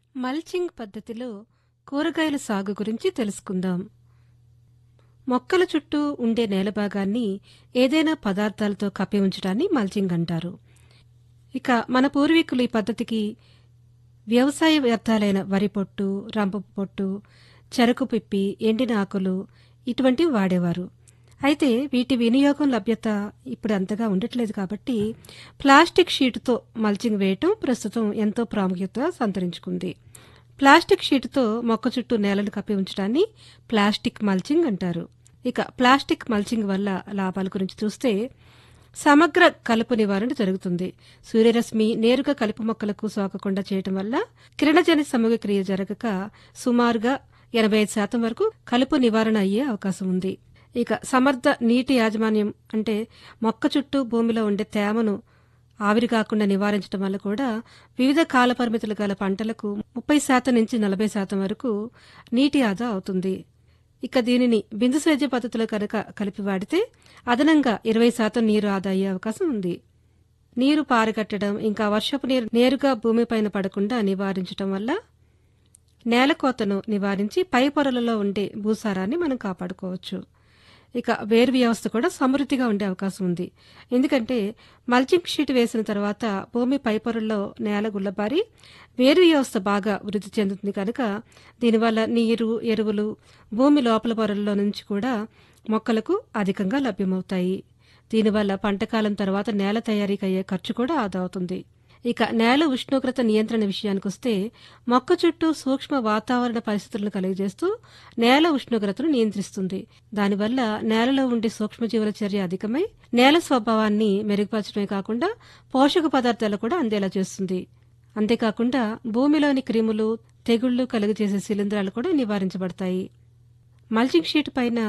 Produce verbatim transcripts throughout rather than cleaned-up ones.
Mulching పద్ధతిలో కూరగాయల సాగు గురించి తెలుసుకుందాం. మొక్కల చుట్టూ ఉండే నేల భాగాన్ని ఏదైనా పదార్థాలతో కప్పి ఉంచడాన్ని మల్చింగ్ అంటారు. ఇక మన పూర్వీకులు ఈ పద్ధతికి వ్యవసాయ వ్యర్థాలైన వరి పొట్టు, రంపపు పొట్టు, చెరకు పిప్పి, ఎండిన ఆకులు ఇటువంటివి వాడేవారు. అయితే వీటి వినియోగం లభ్యత ఇప్పుడు అంతగా ఉండట్లేదు కాబట్టి ప్లాస్టిక్ షీటుతో మల్చింగ్ వేయటం ప్రస్తుతం ఎంతో ప్రాముఖ్యత సంతరించుకుంది. ప్లాస్టిక్ షీటుతో మొక్క చుట్టూ నేలను కప్పి ఉంచడాన్ని ప్లాస్టిక్ మల్చింగ్ అంటారు. ఇక ప్లాస్టిక్ మల్చింగ్ వల్ల లాభాల గురించి చూస్తే సమగ్ర కలుపు నివారణ జరుగుతుంది. సూర్యరశ్మి నేరుగా కలుపు మొక్కలకు సోకకుండా చేయటం వల్ల కిరణజన్య సమగ్రక్రియ జరగక సుమారుగా ఎనభై ఐదు శాతం వరకు కలుపు నివారణ అయ్యే అవకాశం ఉంది. ఇక సమర్థ నీటి యాజమాన్యం అంటే మొక్క చుట్టూ భూమిలో ఉండే తేమను ఆవిరి కాకుండా నివారించడం వల్ల కూడా వివిధ కాల పరిమితులు గల పంటలకు ముప్పై శాతం నుంచి నలభై శాతం వరకు నీటి ఆదా అవుతుంది. ఇక దీనిని బిందు సేద్య పద్ధతిలో కనుక కలిపి వాడితే అదనంగా ఇరవై శాతం నీరు ఆదా అయ్యే అవకాశం ఉంది. నీరు పారగట్టడం ఇంకా వర్షపు నీరు నేరుగా భూమిపైన పడకుండా నివారించడం వల్ల నేలకోతను నివారించి పై పొరలలో ఉండే భూసారాన్ని మనం కాపాడుకోవచ్చు. ఇక వేరు వ్యవస్థ కూడా సమృద్ధిగా ఉండే అవకాశం ఉంది. ఎందుకంటే మల్చింగ్ షీట్ వేసిన తర్వాత భూమి పై పొరల్లో నేల గుల్లబారి వేరు వ్యవస్థ బాగా వృద్ధి చెందుతుంది కనుక దీనివల్ల నీరు, ఎరువులు భూమి లోపల పొరల్లో నుంచి కూడా మొక్కలకు అధికంగా లభ్యమవుతాయి. దీనివల్ల పంటకాలం తర్వాత నేల తయారీకి అయ్యే ఖర్చు కూడా ఆదా అవుతుంది. ఇక నేల ఉష్ణోగ్రత నియంత్రణ విషయానికొస్తే మొక్క చుట్టూ సూక్ష్మ వాతావరణ పరిస్థితులను కలిగజేస్తూ నేల ఉష్ణోగ్రతను నియంత్రిస్తుంది. దానివల్ల నేలలో ఉండే సూక్ష్మజీవుల చర్య అధికమై నేల స్వభావాన్ని మెరుగుపరచడమే కాకుండా పోషక పదార్థాలు కూడా అందేలా చేస్తుంది. అంతేకాకుండా భూమిలోని క్రిములు, తెగుళ్లు కలుగజేసే శిలీంధ్రాలు కూడా నివారించబడతాయి. మల్చింగ్ షీట్ పైన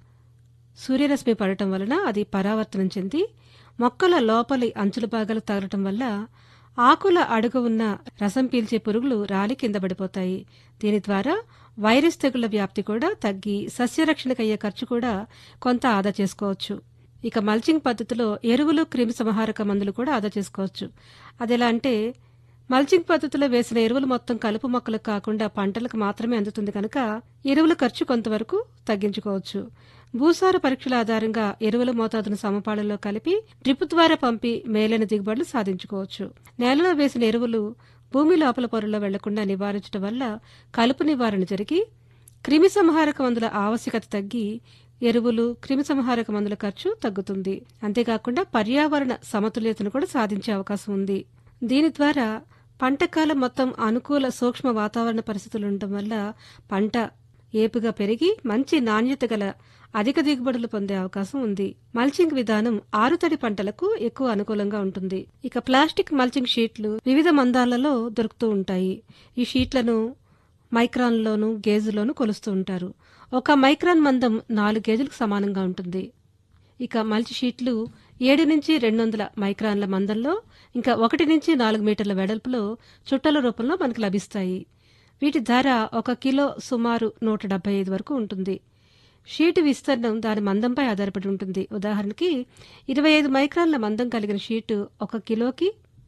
సూర్యరశ్మి పడటం వలన అది పరావర్తనం చెంది మొక్కల లోపలి అంచుల భాగాలు తగలటం వల్ల ఆకుల అడుగు ఉన్న రసం పీల్చే పురుగులు రాలి కింద పడిపోతాయి. దీని ద్వారా వైరస్ తెగుళ్ల వ్యాప్తి కూడా తగ్గి సస్యరక్షణకయ్యే ఖర్చు కూడా కొంత ఆదా చేసుకోవచ్చు. ఇక మల్చింగ్ పద్ధతిలో ఎరువులు, క్రిమి సంహారక మందులు కూడా ఆదా చేసుకోవచ్చు. అదెలా అంటే మల్చింగ్ పద్ధతిలో వేసిన ఎరువులు మొత్తం కలుపు మొక్కలకు కాకుండా పంటలకు మాత్రమే అందుతుంది కనుక ఎరువుల ఖర్చు కొంతవరకు తగ్గించుకోవచ్చు. భూసార పరీక్షల ఆధారంగా ఎరువుల మోతాదును సమపాళలో కలిపి డ్రిప్ ద్వారా పంపి మేలైన దిగుబడులు సాధించుకోవచ్చు. నేలలో వేసిన ఎరువులు భూమి లోపల పొరల్లో వెళ్లకుండా నివారించడం వల్ల కలుపు నివారణ జరిగి క్రిమి సంహారక మందుల ఆవశ్యకత తగ్గి ఎరువులు, క్రిమి సంహారక మందుల ఖర్చు తగ్గుతుంది. అంతేకాకుండా పర్యావరణ సమతుల్యతను కూడా సాధించే అవకాశం ఉంది. దీని ద్వారా పంటకాలం మొత్తం అనుకూల సూక్ష్మ వాతావరణ పరిస్థితులు ఉండటం వల్ల పంట ఏపుగా పెరిగి మంచి నాణ్యత గల అధిక దిగుబడులు పొందే అవకాశం ఉంది. మల్చింగ్ విధానం ఆరుతడి పంటలకు ఎక్కువ అనుకూలంగా ఉంటుంది. ఇక ప్లాస్టిక్ మల్చింగ్ షీట్లు వివిధ మందాలలో దొరుకుతూ ఉంటాయి. ఈ షీట్లను మైక్రాన్లోను, గేజులోను కొలుస్తూ ఉంటారు. ఒక మైక్రాన్ మందం నాలుగు గేజులకు సమానంగా ఉంటుంది. ఇక మల్చి షీట్లు ఏడు నుంచి రెండు వందల మైక్రాన్ల మందంలో ఇంకా ఒకటి నుంచి నాలుగు మీటర్ల వెడల్పులో చుట్టల రూపంలో మనకు లభిస్తాయి. వీటి ధర ఒక కిలో సుమారు నూట డెబ్బై ఐదు వరకు ఉంటుంది. షీటు విస్తీర్ణం దాని మందంపై ఆధారపడి ఉంటుంది. ఉదాహరణకి ఇరవై ఐదు మైక్రాన్ల మందం కలిగిన షీటు ఒక కిలోకి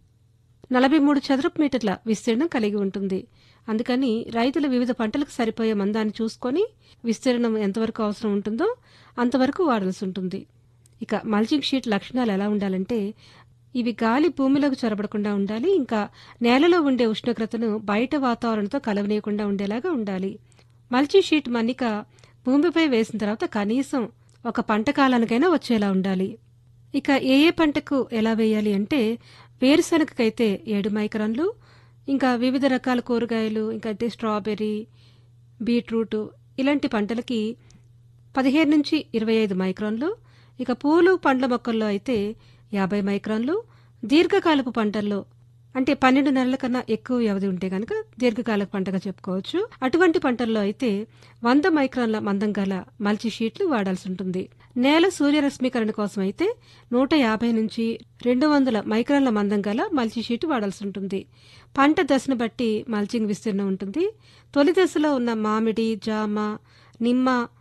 నలభై మూడు చదరపు మీటర్ల విస్తీర్ణం కలిగి ఉంటుంది. అందుకని రైతులు వివిధ పంటలకు సరిపోయే మందాన్ని చూసుకొని విస్తీర్ణం ఎంతవరకు అవసరం ఉంటుందో అంతవరకు వాడాల్సి ఉంటుంది. ఇక మల్చింగ్ షీట్ లక్షణాలు ఎలా ఉండాలంటే ఇవి గాలి భూమిలోకి చొరబడకుండా ఉండాలి. ఇంకా నేలలో ఉండే ఉష్ణోగ్రతను బయట వాతావరణంతో కలవనీయకుండా ఉండేలాగా ఉండాలి. మల్చింగ్ షీట్ మన్నిక భూమిపై వేసిన తర్వాత కనీసం ఒక పంట కాలానికైనా వచ్చేలా ఉండాలి. ఇక ఏ ఏ పంటకు ఎలా వేయాలి అంటే వేరుశనగకైతే ఏడు మైక్రాన్లు, ఇంకా వివిధ రకాల కూరగాయలు ఇంకా అంటే స్ట్రాబెర్రీ, బీట్రూట్ ఇలాంటి పంటలకి పదిహేను నుంచి ఇరవై ఐదు మైక్రాన్లు, ఇక పూలు పండ్ల మొక్కల్లో అయితే యాభై మైక్రాన్లు, దీర్ఘకాలపు పంటల్లో అంటే పన్నెండు నెలల కన్నా ఎక్కువ వ్యవధి ఉంటే కనుక దీర్ఘకాలపు పంటగా చెప్పుకోవచ్చు. అటువంటి పంటల్లో అయితే వంద మైక్రాన్ల మందం గల మల్చి షీట్లు వాడాల్సి ఉంటుంది. నేల సూర్యరశ్మీకరణ కోసం అయితే నూట యాభై నుంచి రెండు వందల మైక్రాన్ల మందం గల మల్చి షీటు వాడాల్సి ఉంటుంది. పంట దశను బట్టి మల్చింగ్ విస్తీర్ణం ఉంటుంది. తొలి దశలో ఉన్న మామిడి, జామ, నిమ్మ